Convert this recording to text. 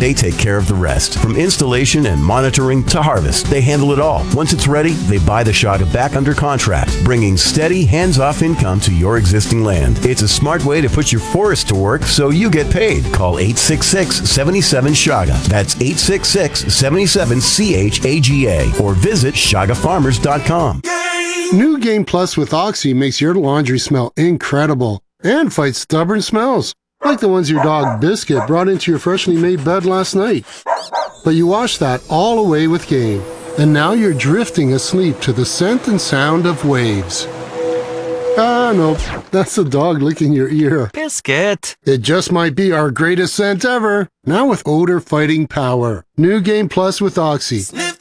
They take care of the rest. From installation and monitoring to harvest, they handle it all. Once it's ready, they buy the Shaga back under contract, bringing steady, hands-off income to your existing land. It's a smart way to put your forest to work so you get paid. Call 866-77-SHAGA. That's 866-77-CHAGA. Or visit ShagaFarmers.com. New Game Plus with Oxy makes your laundry smell incredible and fights stubborn smells, like the ones your dog Biscuit brought into your freshly made bed last night. But you washed that all away with Game, and now you're drifting asleep to the scent and sound of waves. Ah, no, that's the dog licking your ear. Biscuit! It just might be our greatest scent ever, now with odor-fighting power. New Game Plus with Oxy.